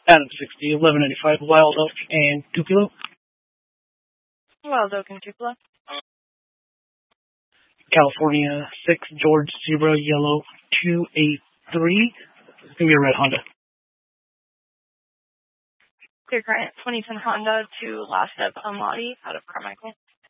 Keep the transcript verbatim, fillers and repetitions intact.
Adam sixty, eleven ninety-five, Wild Oak, and Tupelo. Wild Oak and Tupelo. California six, George Zebra, Yellow, two eight three. It's going to be a red Honda. Clear Current twenty ten Honda to Last Step Amati out of Carmichael.